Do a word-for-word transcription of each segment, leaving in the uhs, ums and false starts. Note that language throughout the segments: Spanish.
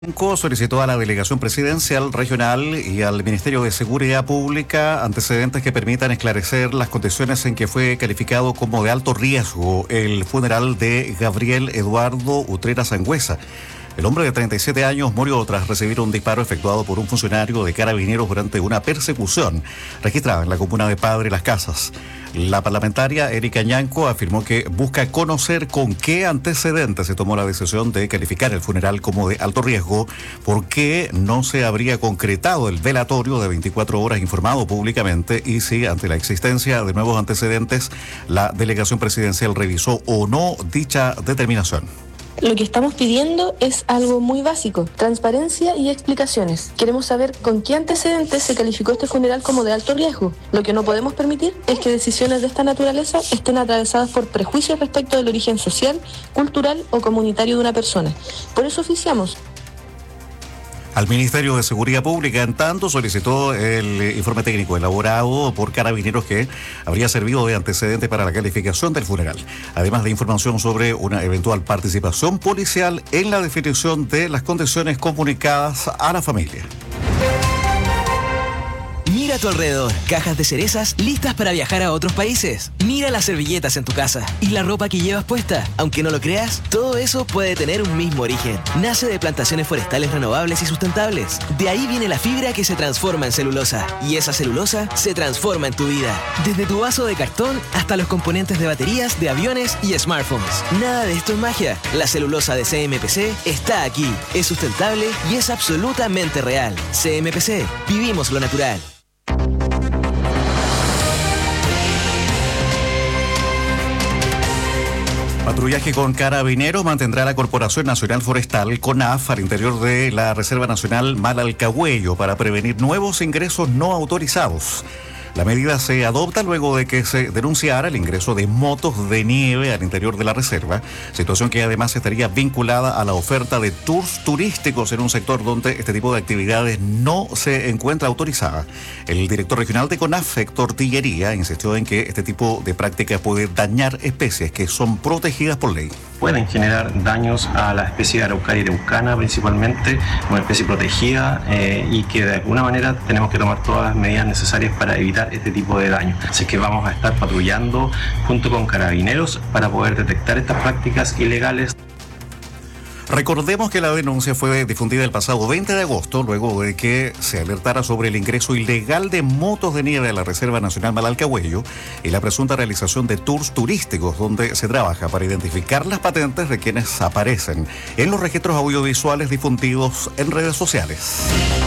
Banco solicitó a la Delegación Presidencial Regional y al Ministerio de Seguridad Pública antecedentes que permitan esclarecer las condiciones en que fue calificado como de alto riesgo el funeral de Gabriel Eduardo Utrera Sangüesa. El hombre de treinta y siete años murió tras recibir un disparo efectuado por un funcionario de Carabineros durante una persecución registrada en la comuna de Padre Las Casas. La parlamentaria Erika Ñanco afirmó que busca conocer con qué antecedentes se tomó la decisión de calificar el funeral como de alto riesgo, por qué no se habría concretado el velatorio de veinticuatro horas informado públicamente y si, ante la existencia de nuevos antecedentes, la delegación presidencial revisó o no dicha determinación. Lo que estamos pidiendo es algo muy básico: transparencia y explicaciones. Queremos saber con qué antecedentes se calificó este funeral como de alto riesgo. Lo que no podemos permitir es que decisiones de esta naturaleza estén atravesadas por prejuicios respecto del origen social, cultural o comunitario de una persona. Por eso oficiamos. Al Ministerio de Seguridad Pública, en tanto, solicitó el informe técnico elaborado por Carabineros que habría servido de antecedente para la calificación del funeral, además de información sobre una eventual participación policial en la definición de las condiciones comunicadas a la familia. Mira a tu alrededor, cajas de cerezas listas para viajar a otros países. Mira las servilletas en tu casa y la ropa que llevas puesta. Aunque no lo creas, todo eso puede tener un mismo origen. Nace de plantaciones forestales renovables y sustentables. De ahí viene la fibra que se transforma en celulosa. Y esa celulosa se transforma en tu vida. Desde tu vaso de cartón hasta los componentes de baterías, de aviones y smartphones. Nada de esto es magia. La celulosa de C M P C está aquí. Es sustentable y es absolutamente real. C M P C, vivimos lo natural. Patrullaje con Carabineros mantendrá la Corporación Nacional Forestal, CONAF, al interior de la Reserva Nacional Malalcahuello para prevenir nuevos ingresos no autorizados. La medida se adopta luego de que se denunciara el ingreso de motos de nieve al interior de la reserva, situación que además estaría vinculada a la oferta de tours turísticos en un sector donde este tipo de actividades no se encuentra autorizada. El director regional de CONAF, Héctor Tillería, insistió en que este tipo de práctica puede dañar especies que son protegidas por ley. Pueden generar daños a la especie de Araucaria araucana, principalmente, una especie protegida, eh, y que de alguna manera tenemos que tomar todas las medidas necesarias para evitar este tipo de daño. Así que vamos a estar patrullando junto con Carabineros para poder detectar estas prácticas ilegales. Recordemos que la denuncia fue difundida el pasado veinte de agosto, luego de que se alertara sobre el ingreso ilegal de motos de nieve a la Reserva Nacional Malalcahuello y la presunta realización de tours turísticos, donde se trabaja para identificar las patentes de quienes aparecen en los registros audiovisuales difundidos en redes sociales.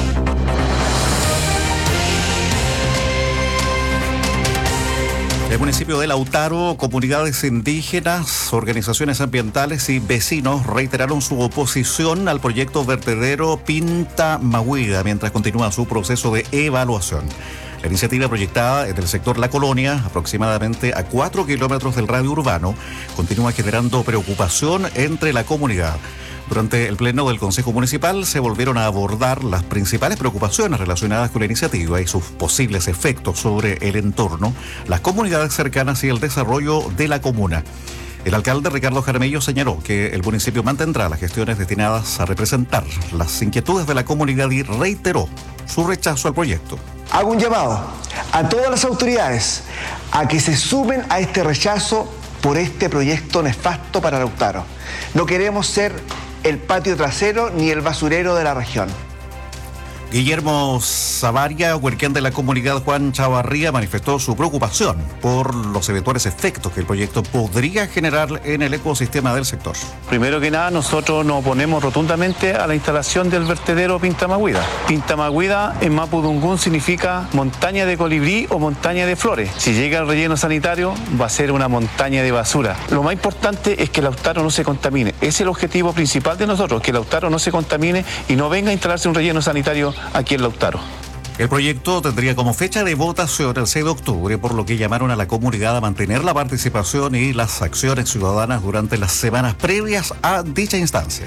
El municipio de Lautaro, comunidades indígenas, organizaciones ambientales y vecinos reiteraron su oposición al proyecto vertedero Pinta Mahuida mientras continúa su proceso de evaluación. La iniciativa, proyectada en el sector La Colonia, aproximadamente a cuatro kilómetros del radio urbano, continúa generando preocupación entre la comunidad. Durante el pleno del Consejo Municipal se volvieron a abordar las principales preocupaciones relacionadas con la iniciativa y sus posibles efectos sobre el entorno, las comunidades cercanas y el desarrollo de la comuna. El alcalde Ricardo Jaramillo señaló que el municipio mantendrá las gestiones destinadas a representar las inquietudes de la comunidad y reiteró su rechazo al proyecto. Hago un llamado a todas las autoridades a que se sumen a este rechazo por este proyecto nefasto para Lautaro. No queremos ser el patio trasero ni el basurero de la región. Guillermo Savaria, huerquén de la comunidad Juan Chavarría, manifestó su preocupación por los eventuales efectos que el proyecto podría generar en el ecosistema del sector. Primero que nada, nosotros nos oponemos rotundamente a la instalación del vertedero Pinta Mahuida. Pinta Mahuida en mapudungún significa montaña de colibrí o montaña de flores. Si llega al relleno sanitario, va a ser una montaña de basura. Lo más importante es que Lautaro no se contamine. Ese es el objetivo principal de nosotros, que Lautaro no se contamine y no venga a instalarse un relleno sanitario aquí en Lautaro. El proyecto tendría como fecha de votación el seis de octubre, por lo que llamaron a la comunidad a mantener la participación y las acciones ciudadanas durante las semanas previas a dicha instancia.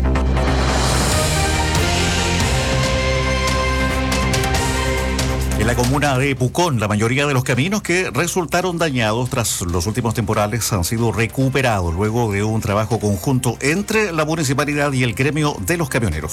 El la comuna de Pucón, la mayoría de los caminos que resultaron dañados tras los últimos temporales han sido recuperados luego de un trabajo conjunto entre la municipalidad y el gremio de los camioneros.